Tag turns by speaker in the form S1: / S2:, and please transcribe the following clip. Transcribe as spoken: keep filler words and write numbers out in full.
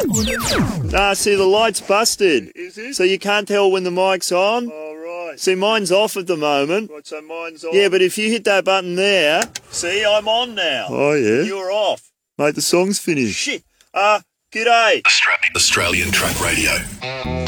S1: Nah, see, the light's busted.
S2: Is it?
S1: So you can't tell when the mic's on.
S2: Oh, right.
S1: See, mine's off at the moment.
S2: Right, so mine's on.
S1: Yeah, but if you hit that button there... See, I'm on now.
S2: Oh, yeah?
S1: You're off.
S2: Mate, the song's finished.
S1: Shit. Uh, g'day.
S3: Australian Track Radio.